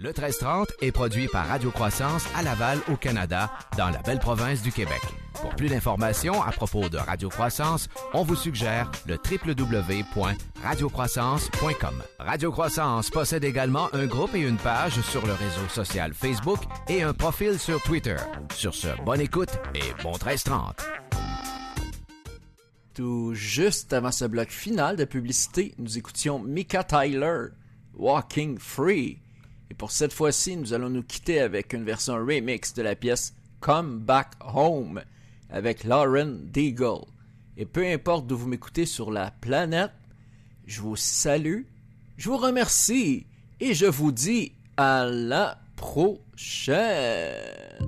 Le 1330 est produit par Radio Croissance à Laval, au Canada, dans la belle province du Québec. Pour plus d'informations à propos de Radio Croissance, on vous suggère le www.radiocroissance.com. Radio Croissance possède également un groupe et une page sur le réseau social Facebook et un profil sur Twitter. Sur ce, bonne écoute et bon 1330. Tout juste avant ce bloc final de publicité, nous écoutions Mika Tyler, Walking Free. Et pour cette fois-ci, nous allons nous quitter avec une version remix de la pièce Come Back Home avec Lauren Daigle. Et peu importe d'où vous m'écoutez sur la planète, je vous salue, je vous remercie et je vous dis à la prochaine.